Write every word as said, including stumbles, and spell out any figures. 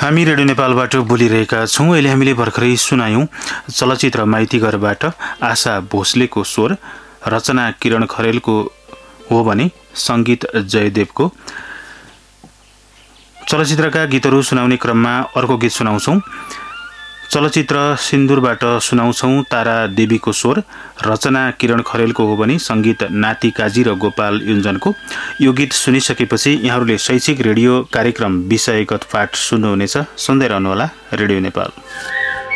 हामी रेडियो नेपालबाट बोलिरहेका छौँ। अहिले हामीले भर्खरै सुनायौँ चलचित्र माइतीघरबाट आशा भोसलेको स्वर, रचना किरण खरेलको हो भने सङ्गीत जयदेवको। चलचित्रका गीतहरू सुनाउने क्रममा अर्को गीत सुनाउँछौँ। चलचित्र सिन्दुरबाट सुनाउँछौँ तारा देवीको स्वर, रचना किरण खरेलको हो भने सङ्गीत नाति काजी र गोपाल युञ्जनको। यो गीत सुनिसकेपछि यहाँहरूले शैक्षिक रेडियो कार्यक्रम विषयगत पाठ सुन्नुहुनेछ। सुन्दै रहनुहोला रेडियो नेपाल।